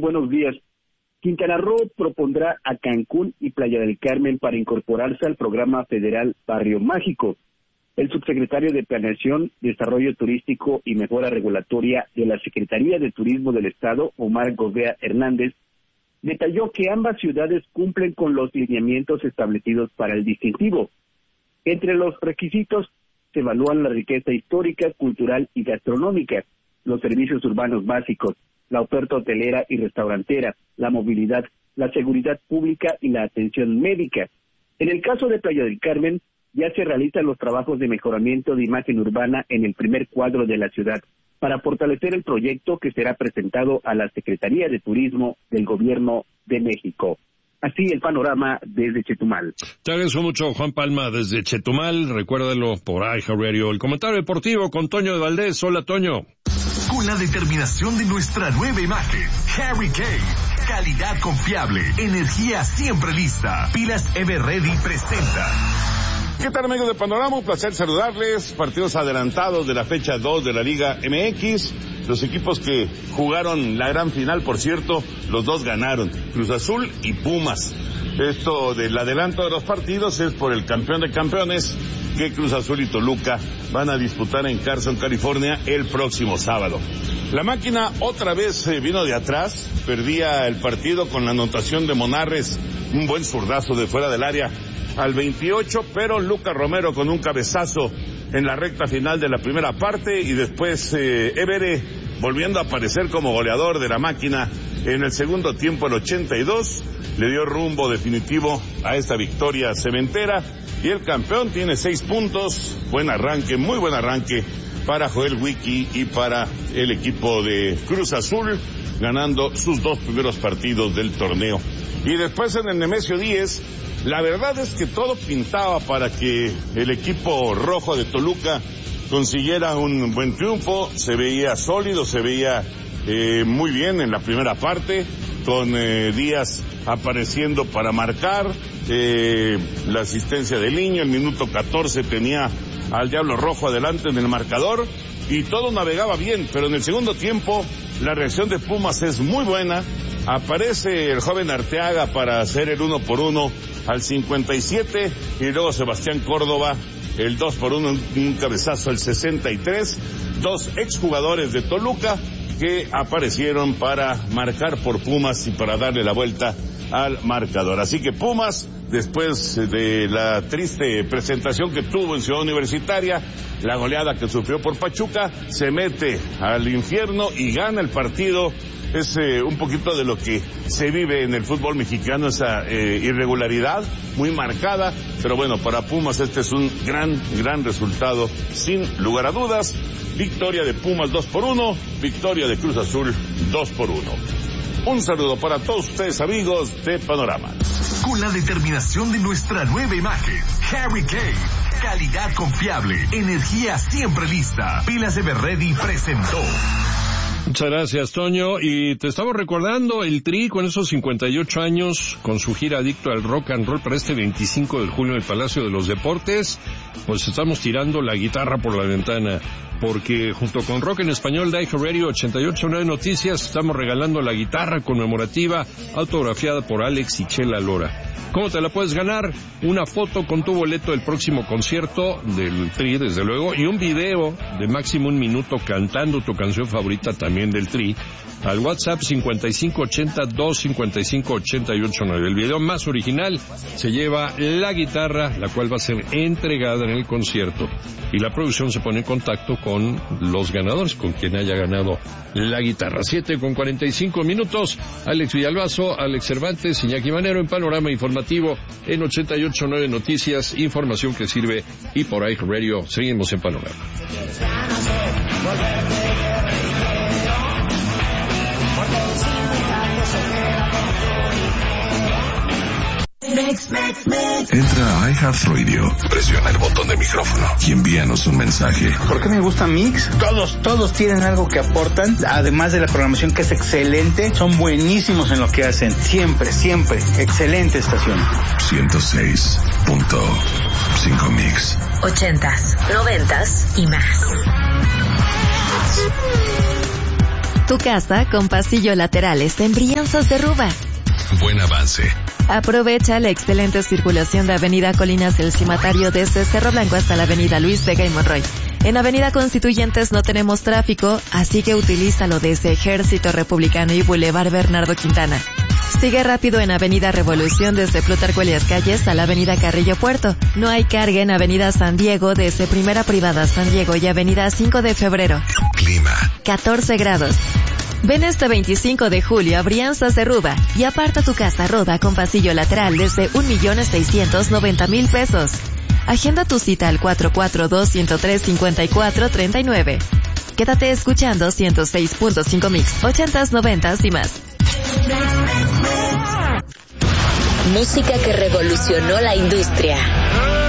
buenos días. Quintana Roo propondrá a Cancún y Playa del Carmen para incorporarse al programa federal Barrio Mágico. El subsecretario de Planeación, Desarrollo Turístico y Mejora Regulatoria de la Secretaría de Turismo del Estado, Omar Gobea Hernández, detalló que ambas ciudades cumplen con los lineamientos establecidos para el distintivo. Entre los requisitos se evalúan la riqueza histórica, cultural y gastronómica, los servicios urbanos básicos, la oferta hotelera y restaurantera, la movilidad, la seguridad pública y la atención médica. En el caso de Playa del Carmen, ya se realizan los trabajos de mejoramiento de imagen urbana en el primer cuadro de la ciudad, para fortalecer el proyecto que será presentado a la Secretaría de Turismo del Gobierno de México. Así el panorama desde Chetumal. Te agradezco mucho, Juan Palma, desde Chetumal. Recuérdalo por iHeartRadio. El comentario deportivo con Toño de Valdés. Hola, Toño. Con la determinación de nuestra nueva imagen, Harry Kane. Calidad confiable, energía siempre lista. Pilas Everready presenta. ¿Qué tal, amigos de Panorama? Un placer saludarles. Partidos adelantados de la fecha 2 de la Liga MX. Los equipos que jugaron la gran final, por cierto, los dos ganaron, Cruz Azul y Pumas. Esto del adelanto de los partidos es por el campeón de campeones, que Cruz Azul y Toluca van a disputar en Carson, California, el próximo sábado. La máquina otra vez vino de atrás, perdía el partido con la anotación de Monarres, un buen zurdazo de fuera del área al 28, pero Lucas Romero con un cabezazo en la recta final de la primera parte, y después Évere volviendo a aparecer como goleador de la máquina en el segundo tiempo, el 82, le dio rumbo definitivo a esta victoria cementera, y el campeón tiene 6 puntos, buen arranque, muy buen arranque para Joel Wiki y para el equipo de Cruz Azul, ganando sus 2 primeros partidos del torneo. Y después en el Nemesio 10, la verdad es que todo pintaba para que el equipo rojo de Toluca consiguiera un buen triunfo. Se veía sólido, se veía muy bien en la primera parte, con Díaz apareciendo para marcar, la asistencia de Liño, el minuto 14 tenía al Diablo Rojo adelante en el marcador, y todo navegaba bien, pero en el segundo tiempo la reacción de Pumas es muy buena. Aparece el joven Arteaga para hacer el 1-1 al 57, y luego Sebastián Córdoba el 2-1, un cabezazo al 63, 2 exjugadores de Toluca que aparecieron para marcar por Pumas y para darle la vuelta al marcador. Así que Pumas, después de la triste presentación que tuvo en Ciudad Universitaria, la goleada que sufrió por Pachuca, se mete al infierno y gana el partido. Es un poquito de lo que se vive en el fútbol mexicano, esa irregularidad muy marcada, pero bueno, para Pumas este es un gran resultado, sin lugar a dudas. Victoria de Pumas 2-1, victoria de Cruz Azul 2-1. Un saludo para todos ustedes, amigos de Panorama. Con la determinación de nuestra nueva imagen, Harry Kane. Calidad confiable, energía siempre lista. Pilas Everready presentó. Muchas gracias, Toño. Y te estamos recordando el Tri con esos 58 años, con su gira Adicto al Rock and Roll para este 25 de julio en el Palacio de los Deportes. Pues estamos tirando la guitarra por la ventana, porque junto con Rock en Español de iHeartRadio 88.9 Noticias estamos regalando la guitarra conmemorativa autografiada por Alex y Chela Lora. ¿Cómo te la puedes ganar? Una foto con tu boleto del próximo concierto del Tri, desde luego, y un video de máximo 1 minuto cantando tu canción favorita también del Tri, al WhatsApp 5580-255-889. El video más original se lleva la guitarra, la cual va a ser entregada en el concierto, y la producción se pone en contacto con los ganadores, con quien haya ganado la guitarra. 7:45. Alex Villalbazo, Alex Cervantes, Iñaki Manero en Panorama Informativo en 88.9 Noticias, información que sirve, y por iHeartRadio seguimos en Panorama. Entra a iHeartRadio, presiona el botón de micrófono y envíanos un mensaje. ¿Por qué me gusta Mix? Todos tienen algo que aportan, además de la programación que es excelente, son buenísimos en lo que hacen, siempre, excelente estación. 106.5 Mix. 80s, 90s y más. Tu casa con pasillo laterales en Brianzas de Ruba. Buen avance. Aprovecha la excelente circulación de Avenida Colinas del Cimatario desde Cerro Blanco hasta la Avenida Luis Vega y Monroy. En Avenida Constituyentes no tenemos tráfico, así que utilízalo desde Ejército Republicano y Boulevard Bernardo Quintana. Sigue rápido en Avenida Revolución desde Plutarco Elías Calles a la Avenida Carrillo Puerto. No hay carga en Avenida San Diego desde Primera Privada San Diego y Avenida 5 de Febrero. Clima. 14 grados. Ven este 25 de julio a Brianzas de Ruba y aparta tu casa roda con pasillo lateral desde 1,690,000 pesos. Agenda tu cita al 442-103-5439. Quédate escuchando 106.5 Mix, 80s, 90s y más. Música que revolucionó la industria.